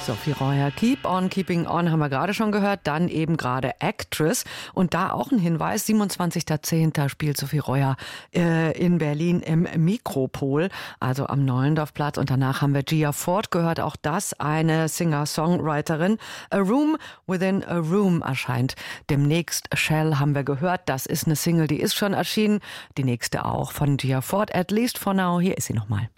Sophie Reuer, Keep on Keeping On haben wir gerade schon gehört, dann eben gerade Actress und da auch ein Hinweis, 27.10. spielt Sophie Reuer in Berlin im Mikropol, also am Neulendorfplatz und danach haben wir Gia Ford gehört, auch das eine Singer-Songwriterin. A Room Within a Room erscheint demnächst. Shell haben wir gehört, das ist eine Single, die ist schon erschienen, die nächste auch von Gia Ford, At Least for Now, hier ist sie nochmal.